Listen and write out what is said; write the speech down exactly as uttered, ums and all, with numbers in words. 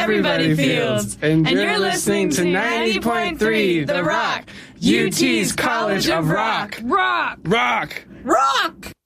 everybody feels. And you're listening to ninety point three The Rock, U T's College of Rock. Rock! Rock! Rock!